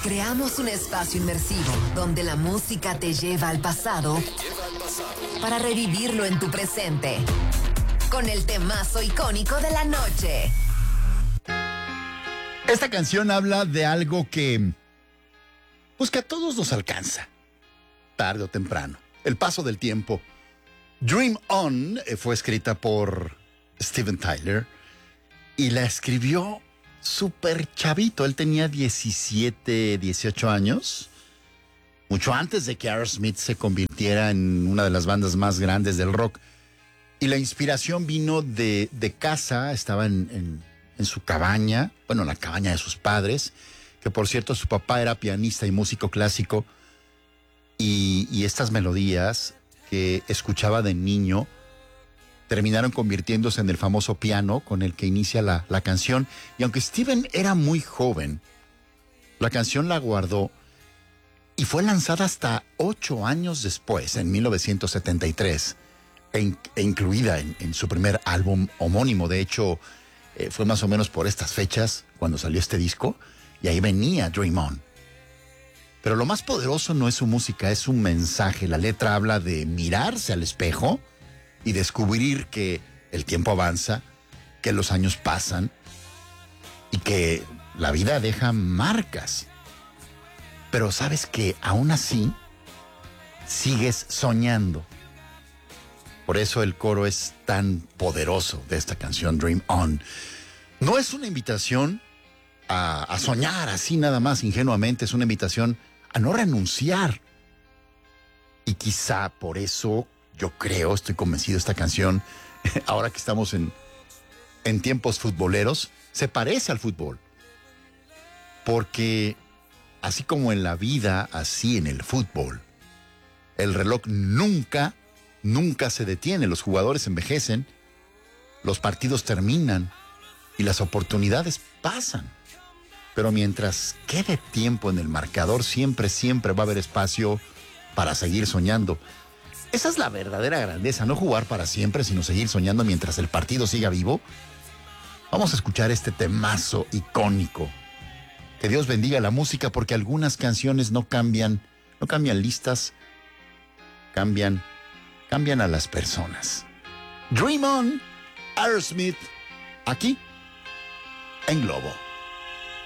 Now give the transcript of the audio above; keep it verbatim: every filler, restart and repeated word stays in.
Creamos un espacio inmersivo donde la música te lleva al pasado para revivirlo en tu presente. Con el temazo icónico de la noche. Esta canción habla de algo que, pues que a todos nos alcanza, tarde o temprano. El paso del tiempo. Dream On eh, fue escrita por Steven Tyler y la escribió súper chavito. Él tenía diecisiete, dieciocho años, mucho antes de que Aerosmith se convirtiera en una de las bandas más grandes del rock. Y la inspiración vino de, de casa, estaba en, en, en su cabaña, bueno, la cabaña de sus padres, que por cierto su papá era pianista y músico clásico, y, y estas melodías que escuchaba de niño terminaron convirtiéndose en el famoso piano con el que inicia la, la canción. Y aunque Steven era muy joven, la canción la guardó y fue lanzada hasta ocho años después, en mil novecientos setenta y tres, e, in, e incluida en, en su primer álbum homónimo. De hecho, eh, fue más o menos por estas fechas cuando salió este disco, y ahí venía Dream On. Pero lo más poderoso no es su música, es un mensaje. La letra habla de mirarse al espejo y descubrir que el tiempo avanza, que los años pasan y que la vida deja marcas. Pero sabes que aún así sigues soñando. Por eso el coro es tan poderoso de esta canción, Dream On. No es una invitación a, a soñar así nada más ingenuamente, es una invitación a no renunciar. Y quizá por eso yo creo, estoy convencido, esta canción, ahora que estamos en, en tiempos futboleros, se parece al fútbol. Porque así como en la vida, así en el fútbol, el reloj nunca, nunca se detiene. Los jugadores envejecen, los partidos terminan y las oportunidades pasan. Pero mientras quede tiempo en el marcador, siempre, siempre va a haber espacio para seguir soñando. Esa es la verdadera grandeza, no jugar para siempre, sino seguir soñando mientras el partido siga vivo. Vamos a escuchar este temazo icónico. Que Dios bendiga la música, porque algunas canciones no cambian, no cambian listas, cambian, cambian a las personas. Dream On, Aerosmith, aquí en Globo.